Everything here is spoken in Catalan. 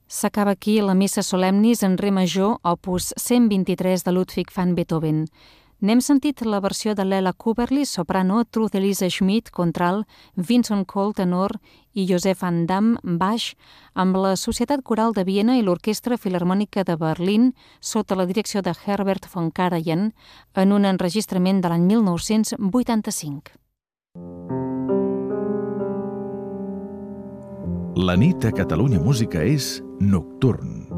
S'acaba aquí la Missa Solemnis en re major, opus 123 de Ludwig van Beethoven. N'hem sentit la versió de Lela Kuberli, soprano, Truth Elise Schmidt, contralt, Vincent Cole, tenor, i Josef van Dam, baix, amb la Societat Coral de Viena i l'Orquestra Filharmònica de Berlín, sota la direcció de Herbert von Karajan, en un enregistrament de l'any 1985. La nit a Catalunya Música és Nocturn.